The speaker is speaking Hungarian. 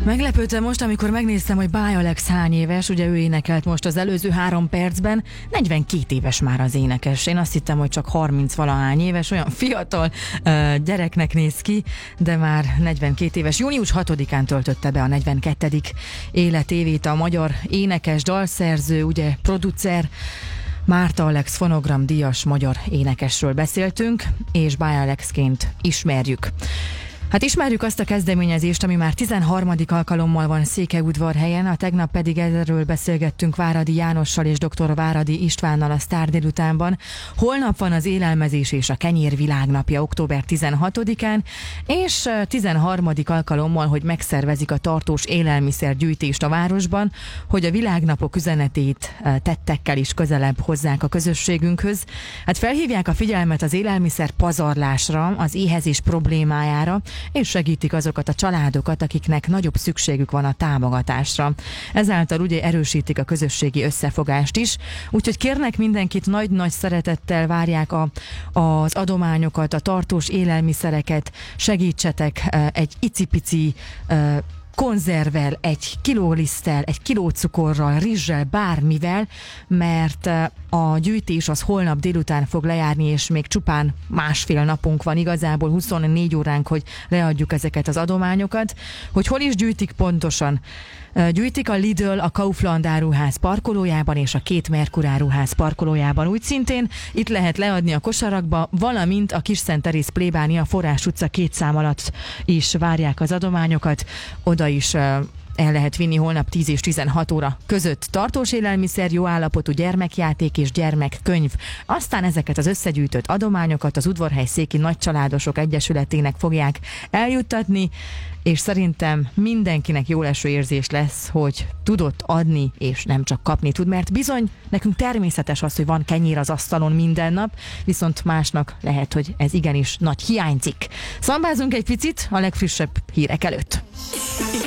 Meglepődtem most, amikor megnéztem, hogy Báj Alex hány éves, ugye ő énekelt most az előző 3 percben, 42 éves már az énekes. Én azt hittem, hogy csak 30-valahány éves, olyan fiatal gyereknek néz ki, de már 42 éves. Június 6-án töltötte be a 42. életévét a magyar énekes, dalszerző, ugye producer, Márta Alex fonogramdíjas magyar énekesről beszéltünk, és Báj Alexként ismerjük. Hát ismerjük azt a kezdeményezést, ami már 13. alkalommal van Székelyudvarhelyen, a tegnap pedig erről beszélgettünk Váradi Jánossal és dr. Váradi Istvánnal a Sztár délutánban. Holnap van az élelmezés és a kenyér világnapja, október 16-án, és 13. alkalommal, hogy megszervezik a tartós élelmiszergyűjtést a városban, hogy a világnapok üzenetét tettekkel is közelebb hozzák a közösségünkhöz. Hát felhívják a figyelmet az élelmiszer pazarlásra, az éhezés problémájára, és segítik azokat a családokat, akiknek nagyobb szükségük van a támogatásra. Ezáltal ugye erősítik a közösségi összefogást is, úgyhogy kérnek mindenkit, nagy-nagy szeretettel várják az adományokat, a tartós élelmiszereket, segítsetek egy icipici konzervvel, 1 kiló liszttel, 1 kiló cukorral, rizssel, bármivel, mert a gyűjtés az holnap délután fog lejárni, és még csupán másfél napunk van, igazából 24 óránk, hogy leadjuk ezeket az adományokat. Hogy hol is gyűjtik pontosan? Gyűjtik a Lidl, a Kaufland áruház parkolójában és a 2 Merkur áruház parkolójában. Úgy szintén itt lehet leadni a kosarakba, valamint a Kisszent Teréz plébánia Forrás utca 2 szám alatt is várják az adományokat. Oda is el lehet vinni holnap 10 és 16 óra között tartós élelmiszer, jó állapotú gyermekjáték és gyermekkönyv. Aztán ezeket az összegyűjtött adományokat az Udvarhely-széki Nagycsaládosok Egyesületének fogják eljuttatni, és szerintem mindenkinek jóleső érzés lesz, hogy tudott adni, és nem csak kapni tud, mert bizony nekünk természetes az, hogy van kenyér az asztalon minden nap, viszont másnak lehet, hogy ez igenis nagy hiányzik. Szambázunk egy picit a legfrissebb hírek előtt.